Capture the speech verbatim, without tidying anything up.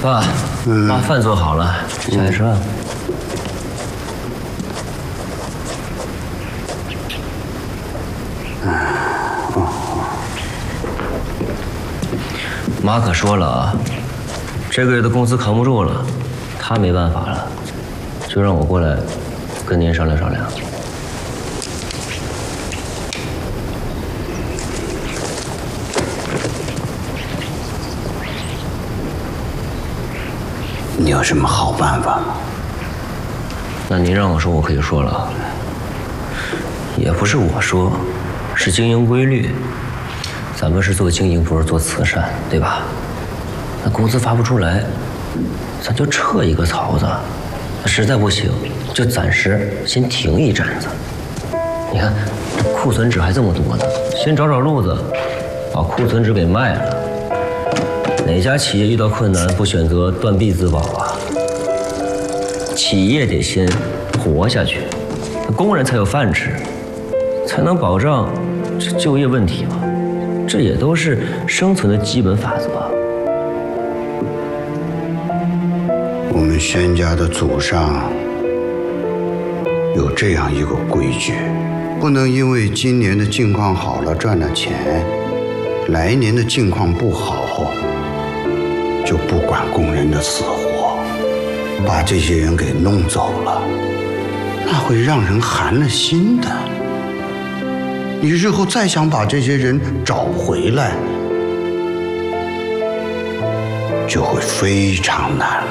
爸，嗯、妈饭做好了，下来吃饭。嗯，哦。妈可说了啊，这个月的工资扛不住了，她没办法了，就让我过来跟您商量商量。 你有什么好办法吗？ 那您让我说，我可以说了。也不是我说，是经营规律。咱们是做经营，不是做慈善，对吧？那工资发不出来，咱就撤一个槽子。实在不行，就暂时先停一阵子。你看，这库存纸还这么多呢，先找找路子，把库存纸给卖了。 哪家企业遇到困难不选择断臂自保啊？企业得先活下去，工人才有饭吃，才能保障这就业问题嘛。这也都是生存的基本法则。 我们宣家的祖上有这样一个规矩，不能因为今年的境况好了赚了钱，来年的境况不好。 就不管工人的死活，把这些人给弄走了，那会让人寒了心的。你日后再想把这些人找回来，就会非常难